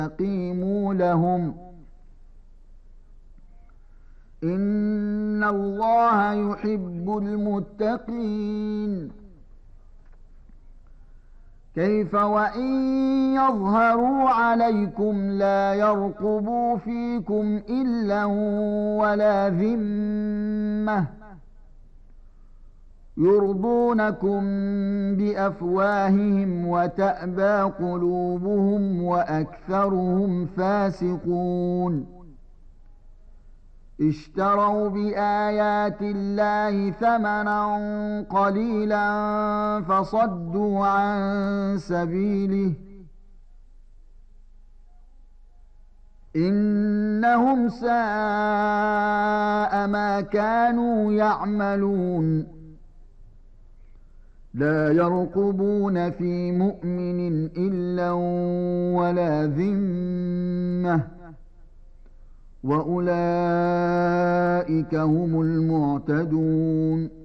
فاستقيموا لهم إن الله يحب المتقين. كيف وإن يظهروا عليكم لا يرقبوا فيكم إلا ولا ذمة يرضونكم بأفواههم وتأبى قلوبهم وأكثرهم فاسقون. اشتروا بآيات الله ثمنا قليلا فصدوا عن سبيله إنهم ساء ما كانوا يعملون. لا يرقبون في مؤمن إلا ولا ذمة وأولئك هم المعتدون.